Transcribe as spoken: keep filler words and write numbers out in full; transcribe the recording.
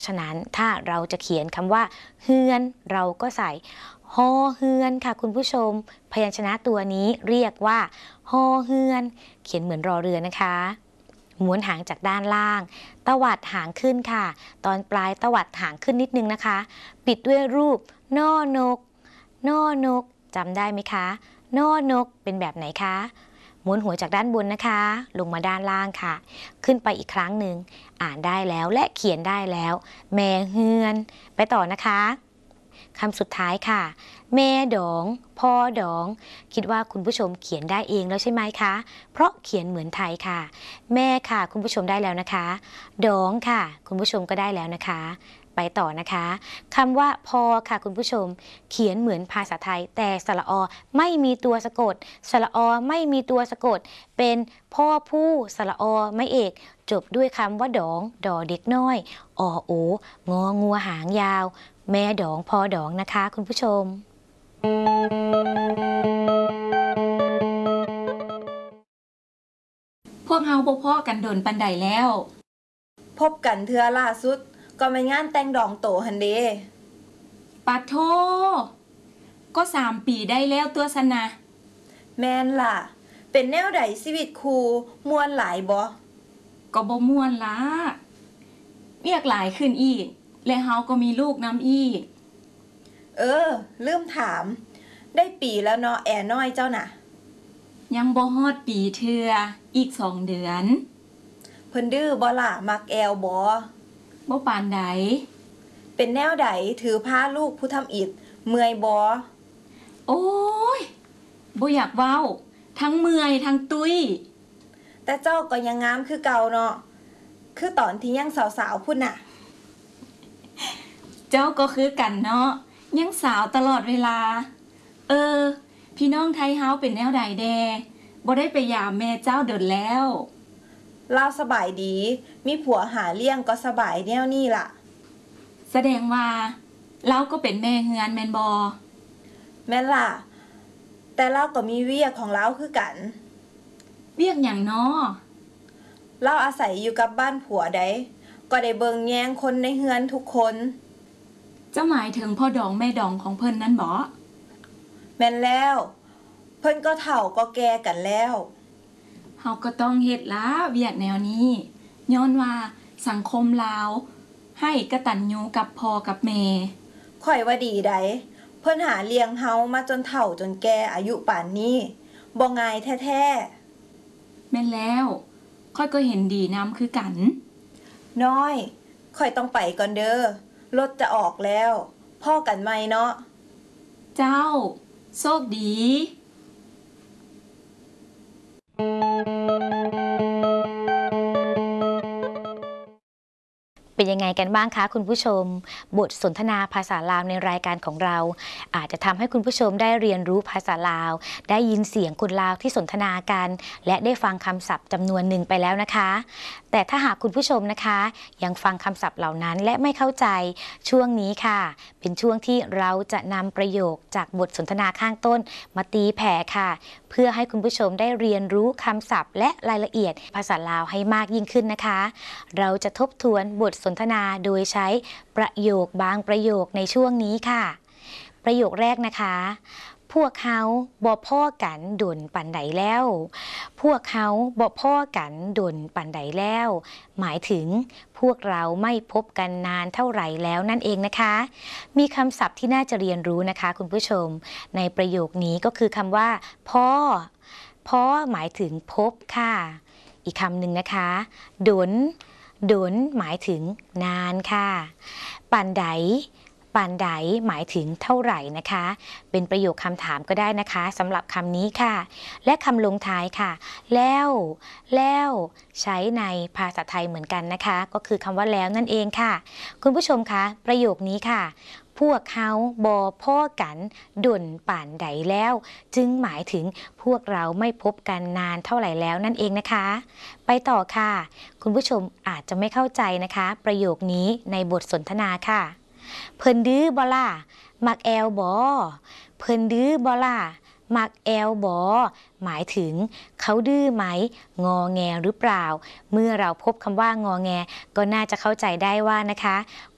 ฉะนั้นถ้าเราจะเขียนคำว่าเฮือนเราก็ใส่ฮอเฮือนค่ะคุณผู้ชมพยัญชนะตัวนี้เรียกว่าฮอเฮือนเขียนเหมือนรอเรือนะคะม้วนหางจากด้านล่างตวัดหางขึ้นค่ะตอนปลายตวัดหางขึ้นนิดนึงนะคะปิดด้วยรูปนอนกนอนกจำได้ไหมคะนอนกเป็นแบบไหนคะม้วนหัวจากด้านบนนะคะลงมาด้านล่างค่ะขึ้นไปอีกครั้งหนึ่งอ่านได้แล้วและเขียนได้แล้วแม่เฮือนไปต่อนะคะคำสุดท้ายค่ะแม่ดองพ่อดองคิดว่าคุณผู้ชมเขียนได้เองแล้วใช่ไหมคะเพราะเขียนเหมือนไทยค่ะแม่ค่ะคุณผู้ชมได้แล้วนะคะดองค่ะคุณผู้ชมก็ได้แล้วนะคะไปต่อนะคะคำว่าพอค่ะคุณผู้ชมเขียนเหมือนภาษาไทยแต่สระอไม่มีตัวสะกดสระอไม่มีตัวสะกดเป็นพ่อผู้สระอไม่เอกจบด้วยคำว่าดองดอเด็กน้อยอโององัวหางยาวแม่ดองพอดองนะคะคุณผู้ชมพวกเฮาบ่พ้อกันโดนปันใดแล้วพบกันเทื่อล่าสุดก็ไม่งานแต่งดองโตหันเดปัดโทก็สามปีได้แล้วตัวสนะแม่นล่ะเป็นแนวใดชีวิตครูม่วนหลายบ่ก็บ่ม่วนละเรียกหลายขึ้นอีกและเฮาก็มีลูกนำอีกเออลืมถามได้ปีแล้วเนาะแอน้อยเจ้าน่ะยังบ่ฮอดปีเทื่ออีกสองเดือนเพิ่นดื้อบ่ล่ะมักแอวบ่บ่ปานใดเป็นแนวใดถือพาลูกผู้ทำอิฐเมื่อยบ่โอ้ยบ่อยากเว้าทั้งเมื่อยทั้งตุ้ยแต่เจ้าก็ยังงามคือเก่าเนาะคือตอนที่ยังสาวๆพุ่นน่ะเจ้าก็คือกันเนาะยังสาวตลอดเวลาเออพี่น้องไทยเฮาเป็นแนวใดแดบ่ได้ไปยามแม่เจ้าเดินแล้วลาวสบายดีมีผัวหาเลี้ยงก็สบายแนวนี้ล่ะแสดงว่าเราก็เป็นแม่เฮือนแม่นบ่แม่นล่ะแต่เราก็มีเวียกของเราคือกันเวียกหยังน้อเราอาศัยอยู่กับบ้านผัวได้ก็ได้เบิ่งแยงคนในเฮือนทุกคนจะหมายถึงพ่อดองแม่ดองของเพิ่นนั้นบ่แม่นแล้วเพิ่นก็เฒ่าก็แก่กันแล้วเฮาก็ต้องเฮ็ดละเวียกแนวนี้ย้อนว่าสังคมลาวให้กตัญญูกับพ่อกับแม่ข่อยว่าดีไดเพิ่นหาเลี้ยงเฮามาจนเฒ่าจนแก่อายุป่านนี้บ่ง่ายแท้ๆแม่นแล้วค่อยก็เห็นดีนำคือกันน้อยค่อยต้องไปก่อนเด้อรถจะออกแล้วพ่อกันใหม่เนาะเจ้าโชคดีเป็นยังไงกันบ้างคะคุณผู้ชมบทสนทนาภาษาลาวในรายการของเราอาจจะทำให้คุณผู้ชมได้เรียนรู้ภาษาลาวได้ยินเสียงคนลาวที่สนทนากันและได้ฟังคำศัพท์จำนวนหนึ่งไปแล้วนะคะแต่ถ้าหากคุณผู้ชมนะคะยังฟังคำศัพท์เหล่านั้นและไม่เข้าใจช่วงนี้ค่ะเป็นช่วงที่เราจะนำประโยคจากบทสนทนาข้างต้นมาตีแผ่ค่ะเพื่อให้คุณผู้ชมได้เรียนรู้คำศัพท์และรายละเอียดภาษาลาวให้มากยิ่งขึ้นนะคะเราจะทบทวนบทสนทนาโดยใช้ประโยคบางประโยคในช่วงนี้ค่ะประโยคแรกนะคะพวกเขาบ่พ้อกันดนปันใดแล้วพวกเขาบ่พ้อกันดนปันใดแล้วหมายถึงพวกเราไม่พบกันนานเท่าไหร่แล้วนั่นเองนะคะมีคำศัพท์ที่น่าจะเรียนรู้นะคะคุณผู้ชมในประโยคนี้ก็คือคำว่าพ้อพ้อหมายถึงพบค่ะอีกคำหนึ่งนะคะดนดนหมายถึงนานค่ะปันใดปันใดหมายถึงเท่าไหร่นะคะเป็นประโยคคำถามก็ได้นะคะสำหรับคำนี้ค่ะและคำลงท้ายค่ะแล้วแล้วใช้ในภาษาไทยเหมือนกันนะคะก็คือคำว่าแล้วนั่นเองค่ะคุณผู้ชมคะประโยคนี้ค่ะพวกเขาบ่พ้อกันดนป่านใดแล้วจึงหมายถึงพวกเราไม่พบกันนานเท่าไหร่แล้วนั่นเองนะคะไปต่อค่ะคุณผู้ชมอาจจะไม่เข้าใจนะคะประโยคนี้ในบทสนทนาค่ะเพิ่นดื้อบ่ล่ะมักแอลบ่เพิ่นดื้อบ่ล่ะมักแอลบ่หมายถึงเขาดื้อไหมงอแงหรือเปล่าเมื่อเราพบคำว่างอแงก็น่าจะเข้าใจได้ว่านะคะ